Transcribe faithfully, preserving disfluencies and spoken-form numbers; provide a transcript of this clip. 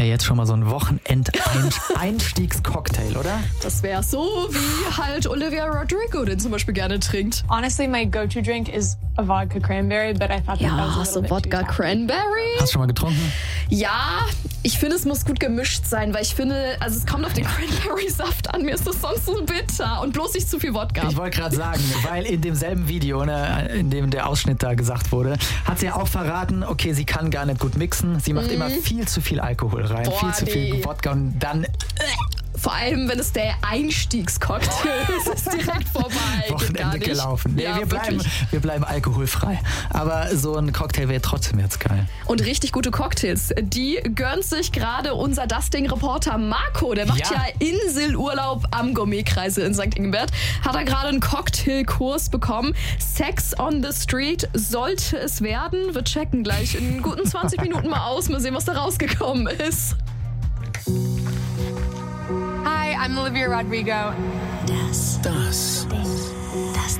jetzt schon mal so ein Wochenend-Einstiegscocktail, oder? Das wäre so, wie halt Olivia Rodrigo den zum Beispiel gerne trinkt. Honestly, my go-to drink is a vodka cranberry, but I thought that, that Ja, was a so little bit Wodka too sour. Cranberry. Hast du schon mal getrunken? Ja, ich finde, es muss gut gemischt sein, weil ich finde, also es kommt auf den Cranberry-Saft an. Mir ist das sonst so bitter und bloß nicht zu viel Wodka. Ich wollte gerade sagen, weil in demselben Video, ne, in dem der Ausschnitt da gesagt wurde, hat sie ja auch verraten, okay, sie kann gar nicht gut mixen. Sie macht immer viel zu viel Alkohol rein, Boah, viel zu viel nee. Wodka und dann Vor allem, wenn es der Einstiegscocktail ist, ist es direkt vorbei. Geht gar Wochenende nicht. gelaufen. Nee, Ja, wir, bleiben, wirklich. wir bleiben alkoholfrei. Aber so ein Cocktail wäre trotzdem jetzt geil. Und richtig gute Cocktails, die gönnt sich gerade unser Das Ding-Reporter Marco. Der macht ja, Ja. Inselurlaub am Gourmetkreisel in Sankt Ingbert. Hat er gerade einen Cocktailkurs bekommen. Sex on the Street sollte es werden. Wir checken gleich in guten zwanzig Minuten mal aus. Mal sehen, was da rausgekommen ist. Hi, I'm Olivia Rodrigo. Das